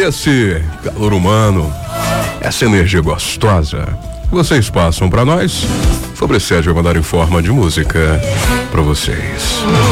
esse calor humano, essa energia gostosa, vocês passam pra nós. Sobre Sérgio vai mandar em forma de música pra vocês.